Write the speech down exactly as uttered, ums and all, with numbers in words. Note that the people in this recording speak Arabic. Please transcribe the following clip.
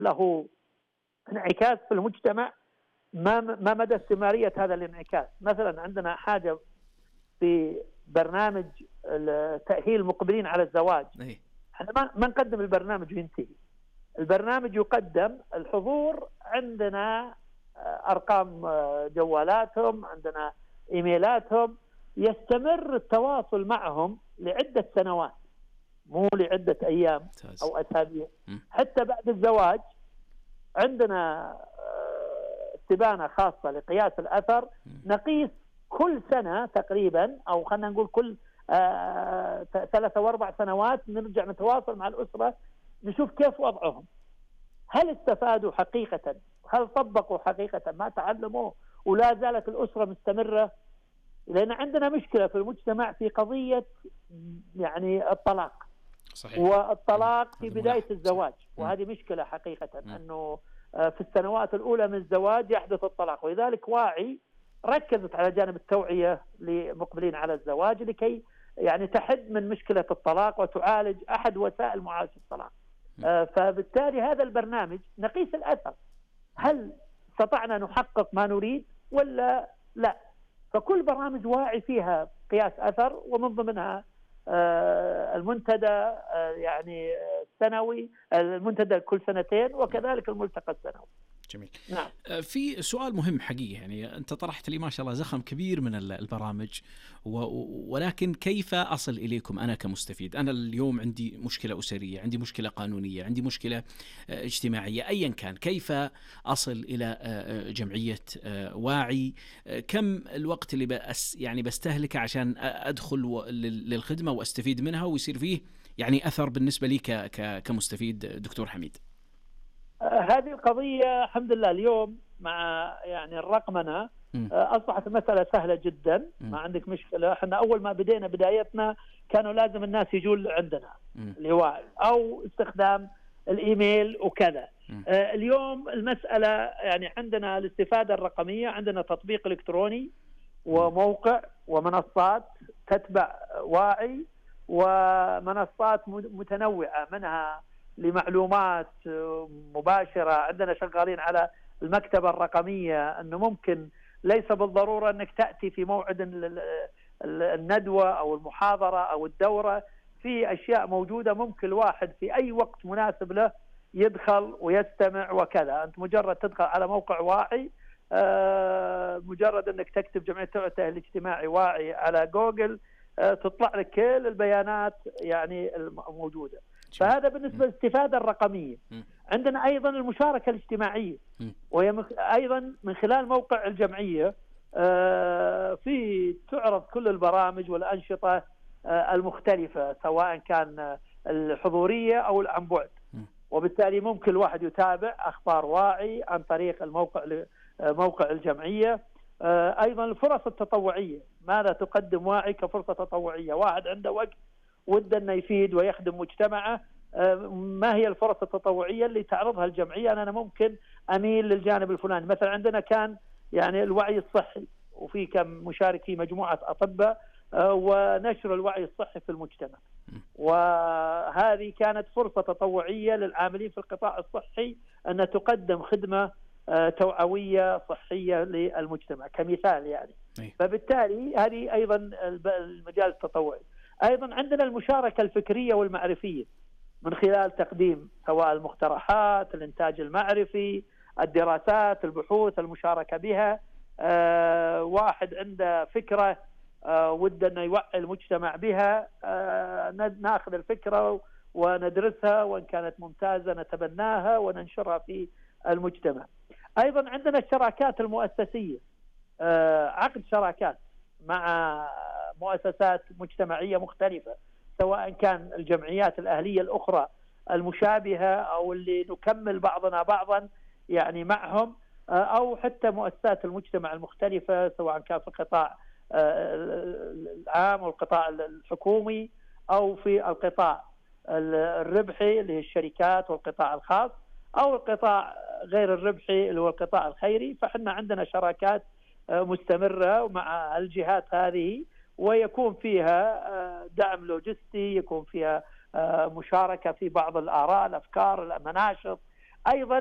له انعكاس في المجتمع، ما ما مدى استمرارية هذا الانعكاس. مثلا عندنا حاجة في برنامج تأهيل المقبلين على الزواج، احنا ما ما نقدم البرنامج وينتهي. البرنامج يقدم، الحضور عندنا أرقام جوالاتهم، عندنا إيميلاتهم، يستمر التواصل معهم لعدة سنوات، مو لعدة أيام أو أسابيع. حتى بعد الزواج عندنا استبانة خاصة لقياس الأثر، نقيس كل سنة تقريبا، أو خلينا نقول كل آه ثلاثة أو أربع سنوات نرجع نتواصل مع الأسرة، نشوف كيف وضعهم، هل استفادوا حقيقة، هل طبقوا حقيقة ما تعلموه، ولا زالت الأسرة مستمرة. لأن عندنا مشكلة في المجتمع في قضية يعني الطلاق. صحيح. والطلاق في بداية الزواج، وهذه مشكلة حقيقة، أنه في السنوات الأولى من الزواج يحدث الطلاق. ولذلك واعي ركزت على جانب التوعية لمقبلين على الزواج لكي يعني تحد من مشكلة الطلاق وتعالج أحد وسائل معالجة الطلاق. فبالتالي هذا البرنامج نقيس الأثر، هل استطعنا نحقق ما نريد ولا لا. فكل برامج واعي فيها قياس أثر، ومن ضمنها المنتدى يعني السنوي، المنتدى كل سنتين، وكذلك الملتقى السنوي. جميل. نعم. في سؤال مهم حقيقي، يعني أنت طرحت لي ما شاء الله زخم كبير من البرامج، ولكن كيف أصل إليكم أنا كمستفيد؟ أنا اليوم عندي مشكلة أسرية، عندي مشكلة قانونية، عندي مشكلة اجتماعية، أيا كان، كيف أصل إلى جمعية واعي؟ كم الوقت اللي بأس يعني بستهلك عشان أدخل للخدمة وأستفيد منها ويصير فيه يعني أثر بالنسبة لي كمستفيد دكتور حميد؟ هذه القضية الحمد لله اليوم مع يعني الرقمنة أصبحت المسألة سهلة جدا، ما عندك مشكلة. احنا أول ما بدينا بدايتنا كانوا لازم الناس يجون عندنا لواعي أو استخدام الإيميل وكذا. آه اليوم المسألة يعني عندنا الاستفادة الرقمية، عندنا تطبيق إلكتروني وموقع ومنصات تتبع واعي، ومنصات متنوعة منها لمعلومات مباشرة. عندنا شغالين على المكتبة الرقمية، أنه ممكن ليس بالضرورة أنك تأتي في موعد الندوة أو المحاضرة أو الدورة، في أشياء موجودة ممكن الواحد في أي وقت مناسب له يدخل ويستمع وكذا. أنت مجرد تدخل على موقع واعي، مجرد أنك تكتب جمعية التأهيل الاجتماعي واعي على جوجل، تطلع لك كل البيانات يعني الموجودة. فهذا بالنسبة للاستفادة الرقمية. عندنا أيضا المشاركة الاجتماعية، وهي أيضا من خلال موقع الجمعية في تعرض كل البرامج والأنشطة المختلفة، سواء كان الحضورية أو عن بعد، وبالتالي ممكن الواحد يتابع أخبار واعي عن طريق الموقع موقع الجمعية. أيضا الفرص التطوعية، ماذا تقدم واعي كفرصة تطوعية؟ واحد عنده وقت ود أن يفيد ويخدم مجتمعه، ما هي الفرص التطوعية اللي تعرضها الجمعية؟ أنا ممكن أميل للجانب الفلاني. مثلا عندنا كان يعني الوعي الصحي، وفي كم مشارك في مجموعة أطباء ونشر الوعي الصحي في المجتمع، وهذه كانت فرصة تطوعية للعاملين في القطاع الصحي أن تقدم خدمة توعوية صحية للمجتمع كمثال يعني. فبالتالي هذه أيضا المجال التطوعي. أيضا عندنا المشاركة الفكرية والمعرفية من خلال تقديم سواء المقترحات، الإنتاج المعرفي، الدراسات، البحوث، المشاركة بها. آه واحد عنده فكرة آه ود أن يوعي المجتمع بها، آه ناخذ الفكرة وندرسها، وإن كانت ممتازة نتبناها وننشرها في المجتمع. أيضا عندنا الشراكات المؤسسية، آه عقد شراكات مع مؤسسات مجتمعية مختلفة، سواء كان الجمعيات الأهلية الأخرى المشابهة أو اللي نكمل بعضنا بعضا يعني معهم، أو حتى مؤسسات المجتمع المختلفة سواء كان في القطاع العام والقطاع الحكومي أو في القطاع الربحي اللي هي الشركات والقطاع الخاص، أو القطاع غير الربحي اللي هو القطاع الخيري. فحنا عندنا شراكات مستمرة مع الجهات هذه، ويكون فيها دعم لوجستي، يكون فيها مشاركة في بعض الآراء، الأفكار، المناشط، ايضا